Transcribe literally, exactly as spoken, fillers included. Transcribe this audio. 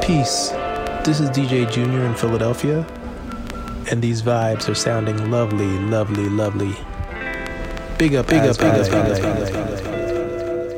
Peace. This is D J Junior in Philadelphia, and these vibes are sounding lovely, lovely, lovely. Big up, big up, big up, big up, big up.